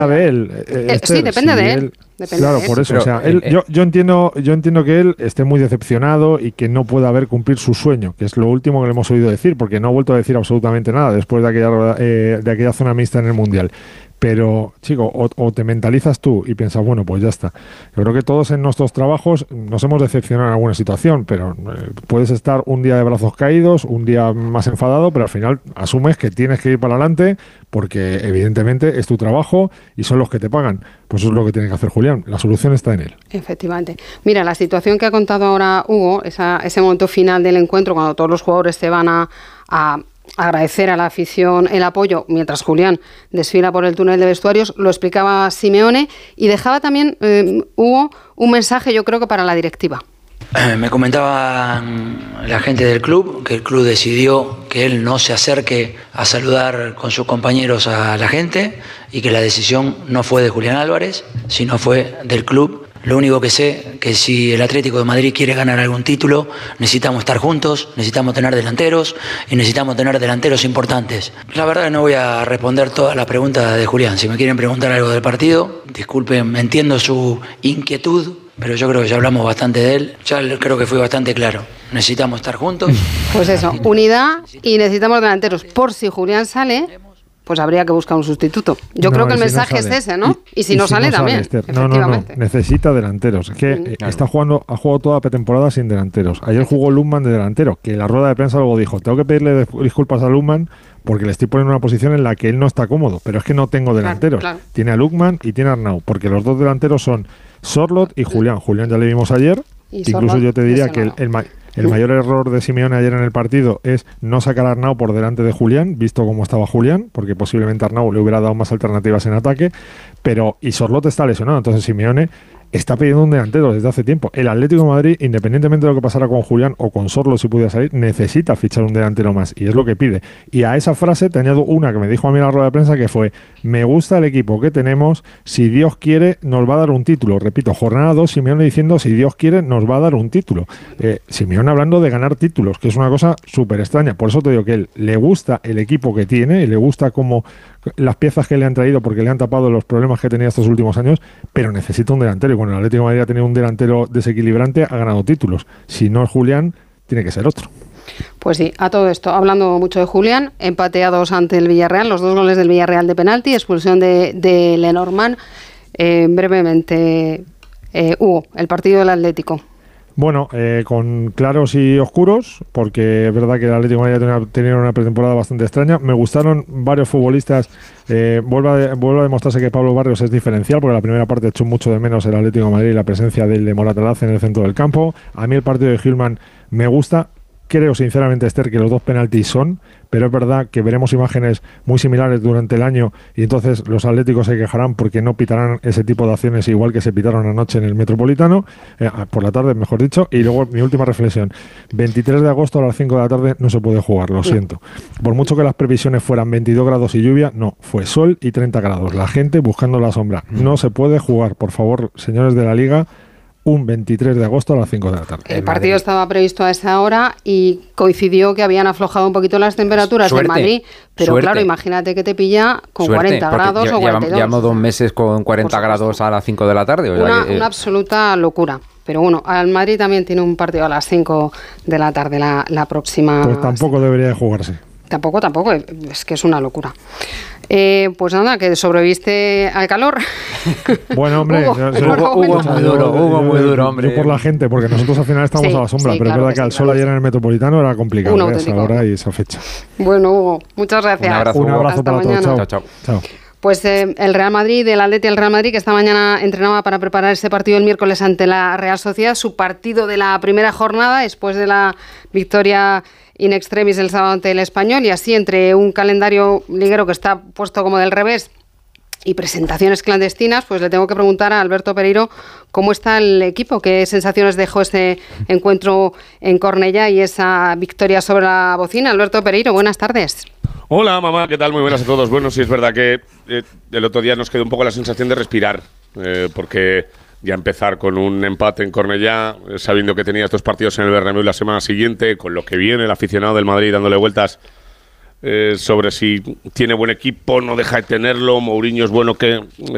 de él. Sí, depende de él. Claro, por eso. O sea, yo entiendo que él esté muy decepcionado y que no pueda ver cumplir su sueño, que es lo último que le hemos oído decir, porque no ha vuelto a decir absolutamente nada después de aquella zona mixta en el Mundial. Pero, chico, o te mentalizas tú y piensas, bueno, pues ya está. Yo creo que todos en nuestros trabajos nos hemos decepcionado en alguna situación, pero puedes estar un día de brazos caídos, un día más enfadado, pero al final asumes que tienes que ir para adelante porque evidentemente es tu trabajo y son los que te pagan. Pues eso es lo que tiene que hacer Julián. La solución está en él. Efectivamente. Mira, la situación que ha contado ahora Hugo, ese momento final del encuentro, cuando todos los jugadores se van a agradecer a la afición el apoyo mientras Julián desfila por el túnel de vestuarios, lo explicaba Simeone y dejaba también, Hugo, un mensaje yo creo que para la directiva. Me comentaba la gente del club que el club decidió que él no se acerque a saludar con sus compañeros a la gente y que la decisión no fue de Julián Álvarez, sino fue del club. Lo único que sé que si el Atlético de Madrid quiere ganar algún título, necesitamos estar juntos, necesitamos tener delanteros y necesitamos tener delanteros importantes. La verdad que no voy a responder todas las preguntas de Julián. Si me quieren preguntar algo del partido, disculpen, entiendo su inquietud, pero yo creo que ya hablamos bastante de él. Ya creo que fui bastante claro. Necesitamos estar juntos. Pues eso, unidad y necesitamos delanteros. Por si Julián sale, pues habría que buscar un sustituto. Yo creo que el mensaje es ese, ¿no? Y si no sale también, efectivamente. No, necesita delanteros. Es que ha jugado toda la pretemporada sin delanteros. Ayer jugó Lundman de delantero, que en la rueda de prensa luego dijo, tengo que pedirle disculpas a Lundman porque le estoy poniendo en una posición en la que él no está cómodo, pero es que no tengo delanteros. Claro. Tiene a Lundman y tiene a Arnau, porque los dos delanteros son Sorloth y Julián. Julián ya le vimos ayer, incluso yo te diría que el mayor error de Simeone ayer en el partido es no sacar a Arnau por delante de Julián, visto cómo estaba Julián, porque posiblemente Arnau le hubiera dado más alternativas en ataque, y Sorloth está lesionado, entonces Simeone está pidiendo un delantero desde hace tiempo. El Atlético de Madrid, independientemente de lo que pasara con Julián o con Sorloth si pudiera salir, necesita fichar un delantero más, y es lo que pide. Y a esa frase te añado una que me dijo a mí en la rueda de prensa, que fue, me gusta el equipo que tenemos, si Dios quiere nos va a dar un título. Repito, jornada 2, Simeone diciendo, si Dios quiere nos va a dar un título. Simeone hablando de ganar títulos, que es una cosa súper extraña. Por eso te digo que él le gusta el equipo que tiene, y le gusta cómo las piezas que le han traído, porque le han tapado los problemas que tenía estos últimos años, pero necesita un delantero, y cuando el Atlético de Madrid ha tenido un delantero desequilibrante, ha ganado títulos. Si no es Julián, tiene que ser otro. Pues sí, a todo esto, hablando mucho de Julián, empateados ante el Villarreal, los 2 goles del Villarreal de penalti, expulsión de Lenormand. Brevemente, Hugo, el partido del Atlético. Bueno, con claros y oscuros, porque es verdad que el Atlético de Madrid ha tenido una pretemporada bastante extraña. Me gustaron varios futbolistas. Vuelve a demostrarse que Pablo Barrios es diferencial, porque la primera parte echó mucho de menos el Atlético de Madrid y la presencia de Moratalaz en el centro del campo. A mí el partido de Hillman me gusta. Creo sinceramente, Esther, que los 2 penaltis son, pero es verdad que veremos imágenes muy similares durante el año y entonces los atléticos se quejarán porque no pitarán ese tipo de acciones igual que se pitaron anoche en el Metropolitano, por la tarde, mejor dicho. Y luego mi última reflexión, 23 de agosto a las 5 de la tarde no se puede jugar, lo siento. Por mucho que las previsiones fueran 22 grados y lluvia, no, fue sol y 30 grados. La gente buscando la sombra. No se puede jugar, por favor, señores de la Liga, un 23 de agosto a las 5 de la tarde. El partido estaba previsto a esa hora y coincidió que habían aflojado un poquito las temperaturas en Madrid, pero claro, imagínate que te pilla con 40 grados o 42. Llevamos 2 meses con 40 grados a las 5 de la tarde. Una absoluta locura. Pero bueno, al Madrid también tiene un partido a las 5 de la tarde la próxima. Pues tampoco debería de jugarse. Tampoco, es que es una locura. Pues nada, que sobreviviste al calor. Bueno, hombre, Hugo muy duro, hombre. Yo por la gente, porque nosotros al final estamos a la sombra, pero claro, es verdad que al sol ayer en el Metropolitano era complicado a esa hora y esa fecha. Bueno, Hugo, muchas gracias. Un abrazo hasta para mañana. todos. Chao. Pues el Real Madrid, el Atleti al Real Madrid, que esta mañana entrenaba para preparar ese partido el miércoles ante la Real Sociedad, su partido de la primera jornada, después de la victoria in extremis el sábado ante el Español, y así entre un calendario liguero que está puesto como del revés y presentaciones clandestinas, pues le tengo que preguntar a Alberto Pereiro cómo está el equipo, qué sensaciones dejó ese encuentro en Cornellá y esa victoria sobre la Bocina. Alberto Pereiro, buenas tardes. Hola, mamá, ¿qué tal? Muy buenas a todos. Bueno, sí, es verdad que el otro día nos quedó un poco la sensación de respirar, porque ya empezar con un empate en Cornellá, sabiendo que tenía estos partidos en el Bernabéu la semana siguiente, con lo que viene el aficionado del Madrid dándole vueltas sobre si tiene buen equipo, no deja de tenerlo, Mourinho es bueno que